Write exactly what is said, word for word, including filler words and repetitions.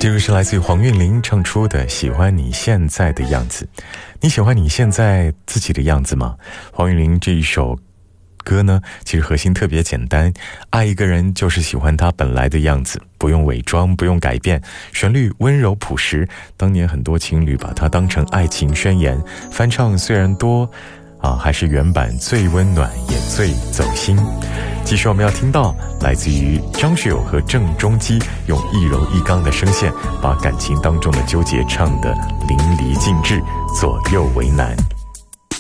这个是来自于黄韵玲唱出的《喜欢你现在的样子》。你喜欢你现在自己的样子吗？黄韵玲这一首歌呢，其实核心特别简单，爱一个人就是喜欢他本来的样子，不用伪装，不用改变，旋律温柔朴实。当年很多情侣把它当成爱情宣言，翻唱虽然多啊，还是原版最温暖也最走心。继续我们要听到来自于张学友和郑中基用一柔一刚的声线，把感情当中的纠结唱得淋漓尽致，左右为难。